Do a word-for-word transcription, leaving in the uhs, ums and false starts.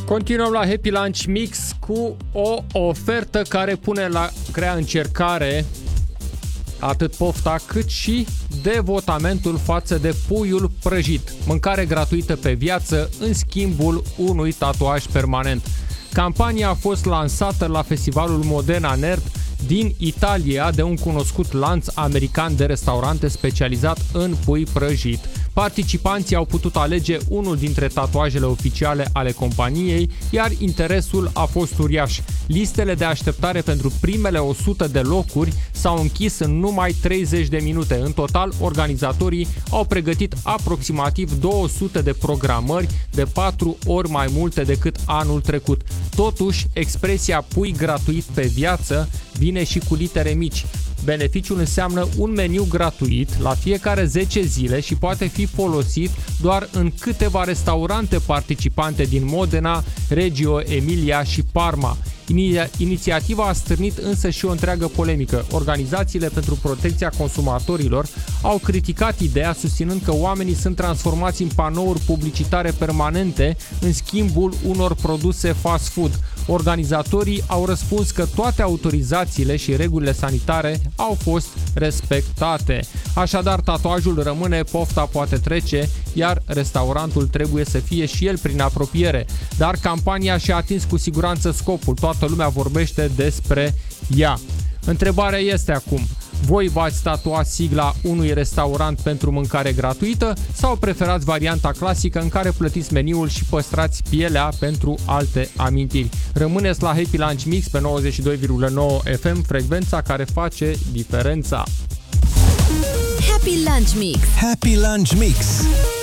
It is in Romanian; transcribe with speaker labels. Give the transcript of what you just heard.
Speaker 1: Continuăm la Happy Lunch Mix cu o ofertă care pune la grea încercare atât pofta cât și devotamentul față de puiul prăjit. Mâncare gratuită pe viață în schimbul unui tatuaj permanent. Campania a fost lansată la festivalul Modena Nerd din Italia de un cunoscut lanț american de restaurante specializat în pui prăjit. Participanții au putut alege unul dintre tatuajele oficiale ale companiei, iar interesul a fost uriaș. Listele de așteptare pentru primele o sută de locuri s-au închis în numai treizeci de minute. În total, organizatorii au pregătit aproximativ două sute de programări, de patru ori mai multe decât anul trecut. Totuși, expresia pui gratuit pe viață vine și cu litere mici. Beneficiul înseamnă un meniu gratuit la fiecare zece zile și poate fi folosit doar în câteva restaurante participante din Modena, Reggio Emilia și Parma. Inițiativa a stârnit însă și o întreagă polemică. Organizațiile pentru protecția consumatorilor au criticat ideea, susținând că oamenii sunt transformați în panouri publicitare permanente în schimbul unor produse fast food. Organizatorii au răspuns că toate autorizațiile și regulile sanitare au fost respectate. Așadar, tatuajul rămâne, pofta poate trece, iar restaurantul trebuie să fie și el prin apropiere. Dar campania și-a atins cu siguranță scopul. Toată lumea vorbește despre ea. Întrebarea este acum: voi v-ați tatua sigla unui restaurant pentru mâncare gratuită sau preferați varianta clasică în care plătiți meniul și păstrați pielea pentru alte amintiri? Rămâneți la Happy Lunch Mix pe nouăzeci și doi virgulă nouă F M, frecvența care face diferența.
Speaker 2: Happy Lunch Mix.
Speaker 3: Happy Lunch Mix.